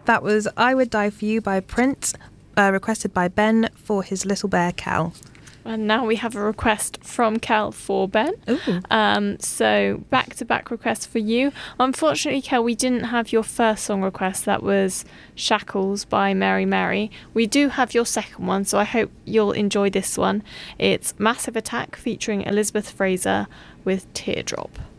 That was I Would Die For You by Prince, requested by Ben for his little bear Cal. And now we have a request from Kel for Ben. So back-to-back requests for you. Unfortunately, Kel, we didn't have your first song request. That was Shackles by Mary Mary. We do have your second one, so I hope you'll enjoy this one. It's Massive Attack featuring Elizabeth Fraser with Teardrop.